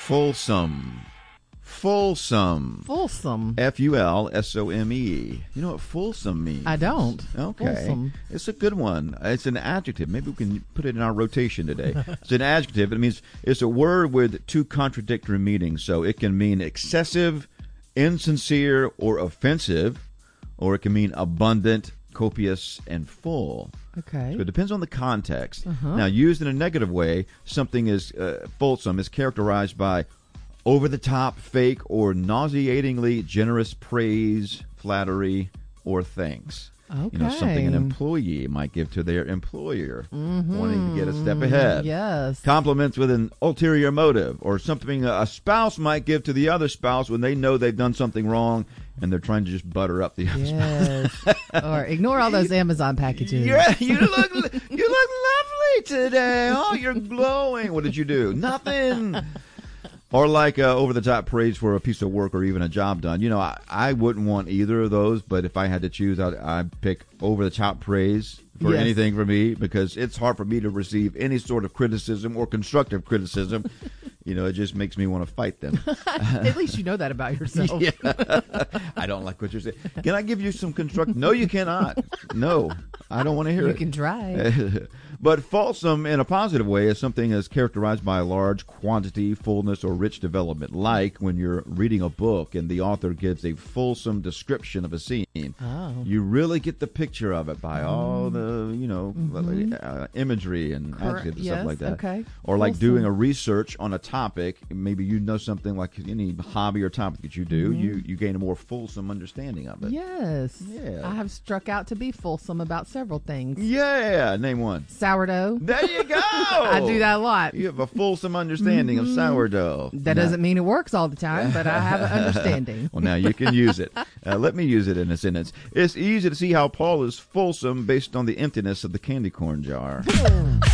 Fulsome. Fulsome. Fulsome. Fulsome. You know what fulsome means? I don't. Okay. Fulsome. It's a good one. It's an adjective. Maybe we can put it in our rotation today. It's an adjective. It means it's a word with two contradictory meanings. So it can mean excessive, insincere, or offensive, or it can mean abundant, copious, and full. Okay. So it depends on the context. Now, used in a negative way, something is fulsome is characterized by over-the-top, fake, or nauseatingly generous praise, flattery, or thanks. Okay. You know, something an employee might give to their employer, wanting to get a step ahead. Yes. Compliments with an ulterior motive, or something a spouse might give to the other spouse when they know they've done something wrong and they're trying to just butter up the other spouse. Yes. Or ignore all those Amazon packages. Yeah, you look lovely today. Oh, you're glowing. What did you do? Nothing. Or like over-the-top praise for a piece of work or even a job done. You know, I wouldn't want either of those, but if I had to choose, I'd pick over-the-top praise for anything for me, because it's hard for me to receive any sort of criticism or constructive criticism. You know, it just makes me want to fight them. At least you know that about yourself. Yeah. I don't like what you're saying. Can I give you some constructive? No, you cannot. No, I don't want to hear it. You can try. But fulsome in a positive way is something that's characterized by a large quantity, fullness, or rich development, like when you're reading a book and the author gives a fulsome description of a scene. Oh. You really get the picture of it by all the, imagery and adjectives and stuff like that. Okay. Or like Fulsome. doing a research on a topic. Maybe you know something, like any hobby or topic that you do, you gain a more fulsome understanding of it. Yes. Yeah. I have struck out to be fulsome about several things. Yeah, name one. Sourdough. There you go. I do that a lot. You have a fulsome understanding of sourdough. That doesn't mean it works all the time, but I have an understanding. Well, now you can use it. Let me use it in a sentence. It's easy to see how Paul is fulsome based on the emptiness of the candy corn jar.